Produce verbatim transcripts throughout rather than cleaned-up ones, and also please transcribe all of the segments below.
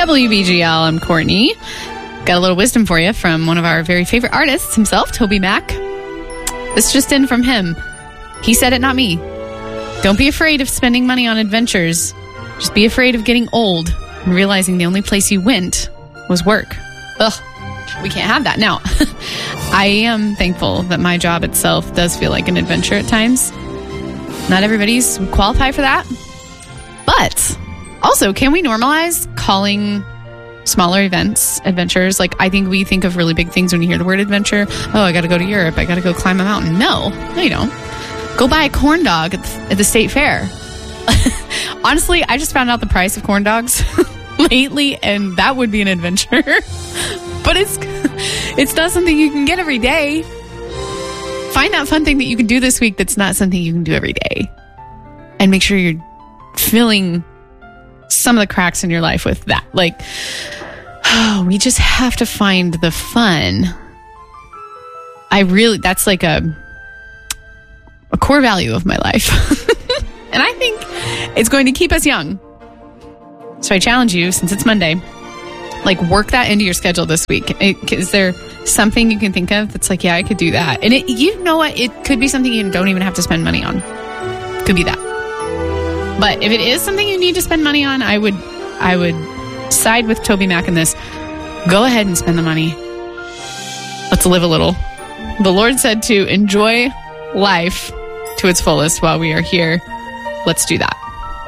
W B G L, I'm Courtney. Got a little wisdom for you from one of our very favorite artists himself, Toby Mac. This just in from him. He said it, not me. Don't be afraid of spending money on adventures. Just be afraid of getting old and realizing the only place you went was work. Ugh, we can't have that. Now, I am thankful that my job itself does feel like an adventure at times. Not everybody's qualified for that. But also, can we normalize calling smaller events adventures? Like, I think we think of really big things when you hear the word adventure. Oh, I got to go to Europe. I got to go climb a mountain. No, no, you don't. Go buy a corn dog at the, at the state fair. Honestly, I just found out the price of corn dogs lately, and that would be an adventure. But it's it's not something you can get every day. Find that fun thing that you can do this week that's not something you can do every day. And make sure you're filling some of the cracks in your life with that. Like, oh, we just have to find the fun. I really, that's like a, a core value of my life. And I think it's going to keep us young. So I challenge you, since it's Monday, like, work that into your schedule this week. It, is there something you can think of that's like, yeah, I could do that? And it, you know what? It could be something you don't even have to spend money on. Could be that. But if it is something you need to spend money on, I would I would side with Toby Mac in this. Go ahead and spend the money. Let's live a little. The Lord said to enjoy life to its fullest while we are here. Let's do that.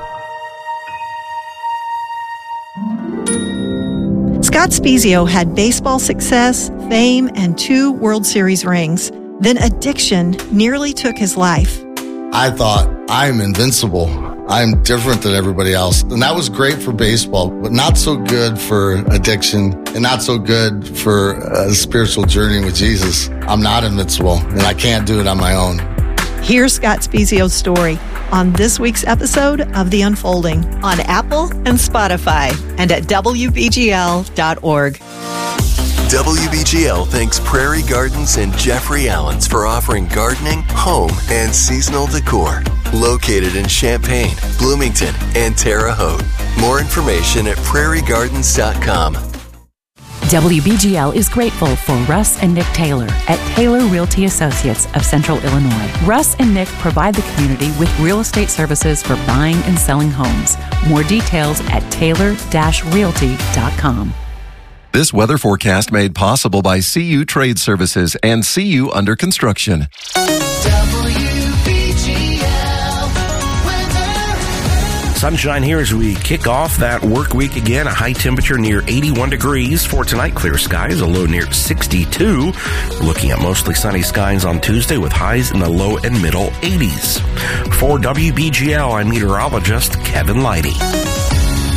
Scott Spiezio had baseball success, fame, and two World Series rings. Then addiction nearly took his life. I thought, I'm invincible. I'm different than everybody else. And that was great for baseball, but not so good for addiction and not so good for a spiritual journey with Jesus. I'm not invincible, and I can't do it on my own. Here's Scott Spiezio's story on this week's episode of The Unfolding on Apple and Spotify and at W B G L dot org. W B G L thanks Prairie Gardens and Jeffrey Allen's for offering gardening, home, and seasonal decor. Located in Champaign, Bloomington, and Terre Haute. More information at prairie gardens dot com. W B G L is grateful for Russ and Nick Taylor at Taylor Realty Associates of Central Illinois. Russ and Nick provide the community with real estate services for buying and selling homes. More details at taylor dash realty dot com. This weather forecast made possible by C U Trade Services and C U Under Construction. Sunshine here as we kick off that work week again. A high temperature near eighty-one degrees for tonight. Clear skies, a low near sixty-two. We're looking at mostly sunny skies on Tuesday with highs in the low and middle eighties. For W B G L, I'm meteorologist Kevin Leidy.